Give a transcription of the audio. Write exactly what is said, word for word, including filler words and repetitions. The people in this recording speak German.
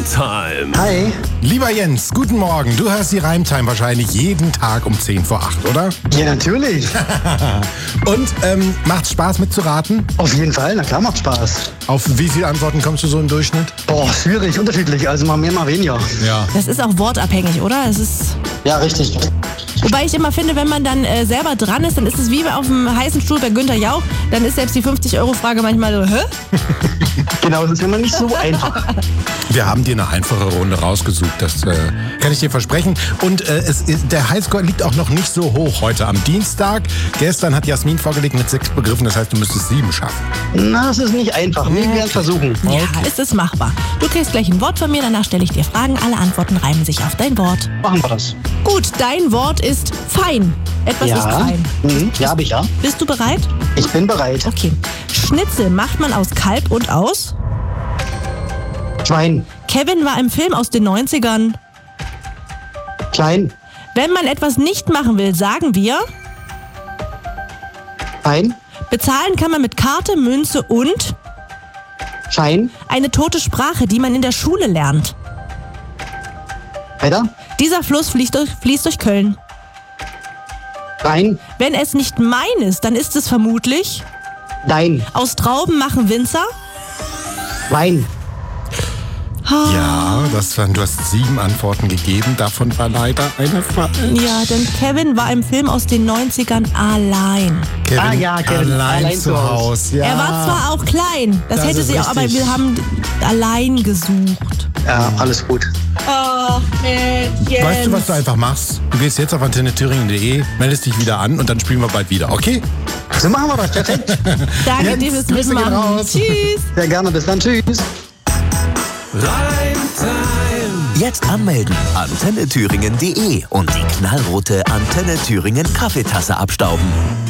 Reimtime. Hi. Lieber Jens, guten Morgen. Du hörst die Reimtime wahrscheinlich jeden Tag um zehn vor acht, oder? Ja, natürlich. Und ähm, macht's Spaß mitzuraten? Auf jeden Fall, na klar macht Spaß. Auf wie viele Antworten kommst du so im Durchschnitt? Boah, schwierig, unterschiedlich, also mal mehr, mal weniger. Ja. Das ist auch wortabhängig, oder? Es ist. Ja, richtig. Wobei ich immer finde, wenn man dann äh, selber dran ist, dann ist es wie auf dem heißen Stuhl bei Günther Jauch. Dann ist selbst die fünfzig-Euro-Frage manchmal so, hä? Genau, das ist immer nicht so einfach. Wir haben dir eine einfache Runde rausgesucht, das äh, kann ich dir versprechen. Und äh, es ist, der Highscore liegt auch noch nicht so hoch heute am Dienstag. Gestern hat Jasmin vorgelegt mit sechs Begriffen, das heißt, du müsstest sieben schaffen. Na, das ist nicht einfach. Wir werden es versuchen. Ja, es ist machbar. Du kriegst gleich ein Wort von mir, danach stelle ich dir Fragen. Alle Antworten reimen sich auf dein Wort. Machen wir das. Gut, dein Wort ist fein. Etwas Ja. ist fein. Mhm. Ja, hab ich ja. Bist du bereit? Ich bin bereit. Okay. Schnitzel macht man aus Kalb und aus? Schwein. Kevin war im Film aus den neunzigern. Klein. Wenn man etwas nicht machen will, sagen wir, Fein. bezahlen kann man mit Karte, Münze und Schein. eine tote Sprache, die man in der Schule lernt. Weiter. Dieser Fluss fließt durch, fließt durch Köln. Rein. Wenn es nicht mein ist, dann ist es vermutlich, Dein. aus Trauben machen Winzer. Wein. Ja, das waren, du hast sieben Antworten gegeben, davon war leider eine falsch. Ja, denn Kevin war im Film aus den neunzigern allein. Kevin, Ah, ja, Kevin, allein, allein zu zu Hause. Ja. Er war zwar auch klein, das, Das hätte ist sie auch, aber richtig. wir haben allein gesucht. Ja, alles gut. Oh, Mensch, Weißt du, was du einfach machst? Du gehst jetzt auf antenne thüringen punkt de, meldest dich wieder an und dann spielen wir bald wieder, okay? So machen wir das. Perfekt. Danke Jens, dir fürs Grüße gehen Mitmachen. raus. Tschüss. Sehr gerne. Bis dann. Tschüss. Reimtime. Jetzt anmelden. antenne thüringen punkt de und die knallrote Antenne Thüringen Kaffeetasse abstauben.